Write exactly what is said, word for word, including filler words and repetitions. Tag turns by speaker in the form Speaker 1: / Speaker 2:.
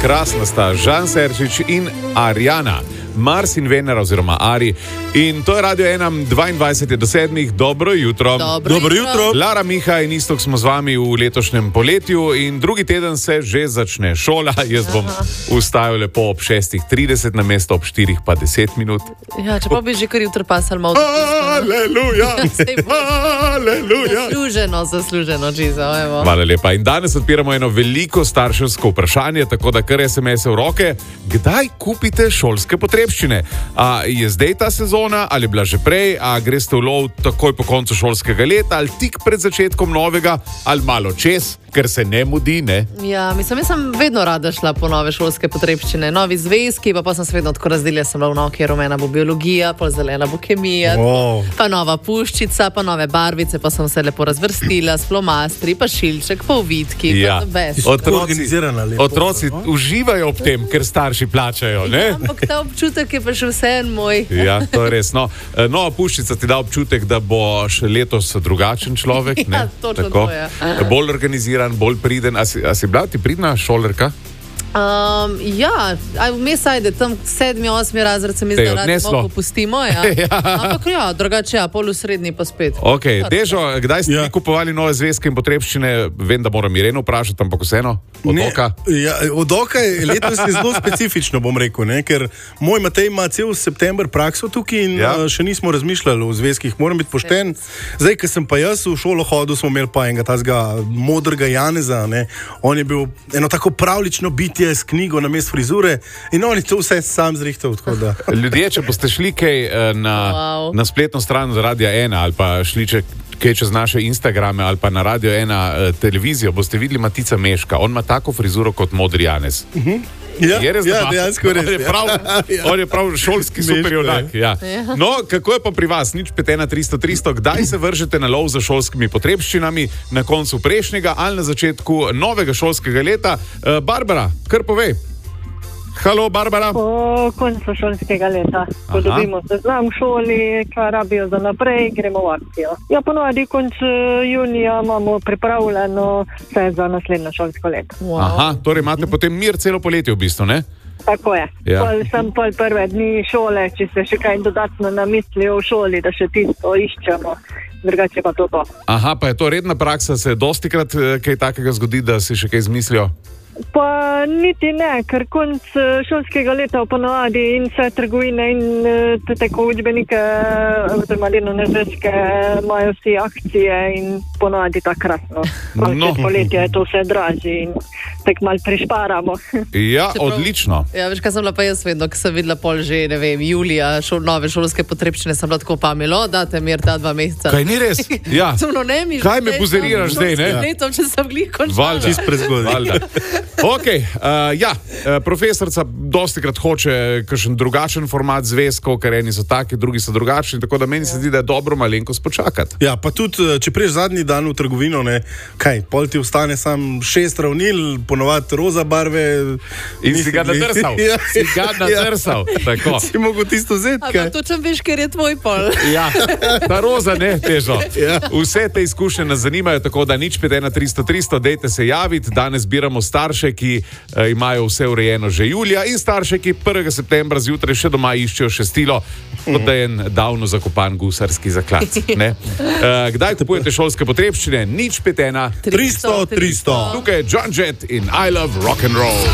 Speaker 1: Krasna sta Žan Serčič in Arjana. Mars in Venera oziroma Ari. In to je Radio ena, dvaindvajset do sedmih. Dobro jutro.
Speaker 2: Dobro, Dobro jutro. jutro.
Speaker 1: Lara, Miha in Istok smo z vami v letošnjem poletju in drugi teden se že začne šola. Jaz bom vstajal lepo ob šestih trideset, na mesto ob štirih pa deset minut.
Speaker 2: Ja, če pa bi že kar jutro pasal malo.
Speaker 1: Aleluja! Aleluja!
Speaker 2: Zasluženo, zasluženo, Džizo, evo.
Speaker 1: Hvala lepa. In danes odpiramo eno veliko starševsko vprašanje, tako da kar es em es v roke. Kdaj kupite šolske potrebščine? A je zdaj ta sezona, ali bila že prej, a greste v lov takoj po koncu šolskega leta, ali tik pred začetkom novega, ali malo čez, ker se ne mudi, ne?
Speaker 2: Ja, mislim, jaz sem vedno rada šla po nove šolske potrebščine, novi zvezki, pa pa sem se vedno tako razdelila, sem bila v noki, rumena bo biologija, pa zelena bo kemija,
Speaker 3: Wow.
Speaker 2: pa nova puščica, pa nove barvice, pa sem se lepo razvrstila, s flomastri, pa šilček, pa uvitki,
Speaker 1: Ja.
Speaker 2: pa best.
Speaker 1: Otroci,
Speaker 3: Organizirana lepo.
Speaker 1: otroci uživajo ob tem, ker starši plačajo, ne?
Speaker 2: Ja, ampak ta občutek je pa še vse en moj.
Speaker 1: Ja, to je res. No, nova puščica ti da občutek, da boš letos drugačen človek, ne?
Speaker 2: Ja, točno
Speaker 1: Tako.
Speaker 2: to je.
Speaker 1: Bolj organiziran, bolj priden. A si, a si bila ti pridna šolarka?
Speaker 2: Um, ja, vmes ajde tam sedmi, osmi razred se mi
Speaker 1: Te je
Speaker 2: zdaj radi
Speaker 1: odneslo.
Speaker 2: malo popustimo, ja.
Speaker 1: Ja.
Speaker 2: Ampak ja, drugače ja, pol v srednji pa spet.
Speaker 1: Ok, Dežo, kdaj ste
Speaker 3: Ja.
Speaker 1: ja. kupovali nove zvezke in potrebščine? Vem, da moram Ireno vprašati, ampak vseeno. Od
Speaker 3: Ne,
Speaker 1: oka?
Speaker 3: Ja, od oka je letos je zelo specifično, bom rekel, ne? Ker moj Matej ima cel september prakso tukaj in
Speaker 1: Ja.
Speaker 3: ja. še nismo razmišljali o zvezkih, moram biti pošten. Zdaj, ko sem pa jaz v šolo hodil, smo imeli pa enega tazga modrega Janeza, ne? On je bil eno tako pravlično bitje s knjigo na mest frizure in on je to vse sam zrihtal, tako da.
Speaker 1: Ljudje, če boste šli kaj eh, na,
Speaker 2: Wow.
Speaker 1: na spletno stran Radia ena ali pa šli če, kaj čez naše Instagrame ali pa na Radio ena eh, televizijo, boste videli Matica Meška. On ima tako frizuro kot modri Janez.
Speaker 3: Ja,
Speaker 1: Je res, da
Speaker 3: ja
Speaker 1: ima?
Speaker 3: dejansko res.
Speaker 1: On je prav,
Speaker 3: Ja.
Speaker 1: on je prav šolski
Speaker 3: Meško,
Speaker 1: superjunak. Ja.
Speaker 2: Ja.
Speaker 1: No, kako je pa pri vas? Nič pet ena tristo tristo. Kdaj se vržete na lov za šolskimi potrebščinami? Na koncu prejšnjega ali na začetku novega šolskega leta? Uh, Barbara, kar povej. Halo, Barbara.
Speaker 4: Po koncu šolskega leta, ko
Speaker 1: Aha.
Speaker 4: dobimo seznam v šoli, kaj rabijo za naprej, gremo v akcijo. Ja, ponovadi konc eh, junija imamo pripravljeno vse za naslednjo šolsko leto.
Speaker 2: Wow.
Speaker 1: Aha, torej imate potem mir celo poletje v bistvu, ne?
Speaker 4: Tako je.
Speaker 1: Ja.
Speaker 4: Pol sem pol prve dni šole, če se še kaj dodatno namislijo v šoli, da še tisto iščemo. Drugače pa to to.
Speaker 1: Aha, pa je to redna praksa, se dostikrat eh, kaj takega zgodi, da si še kaj izmislijo?
Speaker 4: Pa niti ne, ker konc eh, šolskega leta ponovadi in vse trgovine in eh, te tako učbenike, oziroma delovne zvezke, imajo vsi akcije in ponovadi tako krasno.
Speaker 1: No.
Speaker 4: No. Poletje je to vse dražje in tako malo prišparamo.
Speaker 1: Ja,
Speaker 2: Čeprav-
Speaker 1: odlično.
Speaker 2: Ja, veš, kaj sem bila pa jaz vedno, ko sem videla pol že, ne vem, julija, šol, nove šolske potrebščine, sem bila tako pamilo, date mir ta dva meseca.
Speaker 1: Kaj ni res? Ja.
Speaker 2: Sem, no, ne, mi že
Speaker 1: Kaj me
Speaker 2: zdaj
Speaker 1: buzeriraš
Speaker 2: sem
Speaker 1: zdaj, ne?
Speaker 2: šolskim letom, če sem glih končala.
Speaker 1: Valjda.
Speaker 3: Čist prezgodaj.
Speaker 1: Valjda. Ok, uh, ja, uh, profesorica dosti krat hoče kakšen drugačen format zvezkov, ker eni so taki, drugi so drugačni, tako da meni se zdi, da je dobro malenkost počakati.
Speaker 3: Ja, pa tudi, če priješ zadnji dan v trgovino, ne, kaj, pol ti ostane sam šest ravnil, ponovadi roza barve.
Speaker 1: In si
Speaker 3: nisi
Speaker 1: ga
Speaker 3: glih-
Speaker 1: nadrsal.
Speaker 3: Ja,
Speaker 1: Si ga nadrsal. Tako.
Speaker 3: Si mogel tisto vzeti, kaj?
Speaker 2: Ampak točem veš, ker je tvoj pol.
Speaker 1: Ja, ta roza, ne, Težo.
Speaker 3: Ja.
Speaker 1: Vse te izkušnje nas zanimajo, tako da nič pet ena tristo tristo, dejte se javiti. Danes zbiramo starše, ki uh, imajo vse urejeno že julija in starše, ki prvega septembra zjutraj še doma iščejo šestilo, kot da je en davno zakopan gusarski zaklad. Ne? Uh, kdaj kupujete šolske potrebščine? Nič pet ena
Speaker 3: tristo, tristo.
Speaker 1: Tukaj je John Jett in I Love Rock and Roll.